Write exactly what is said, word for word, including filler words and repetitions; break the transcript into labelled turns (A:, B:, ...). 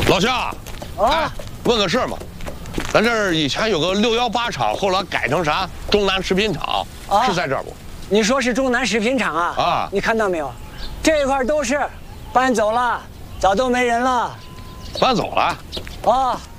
A: 老乡，啊，问个事儿嘛，咱这儿以前有个六幺八厂，后来改成啥中南食品厂，啊、是在这儿不？
B: 你说是中南食品厂啊？啊，你看到没有？这一块都是搬走了，早都没人了。
A: 搬走了？
B: 啊。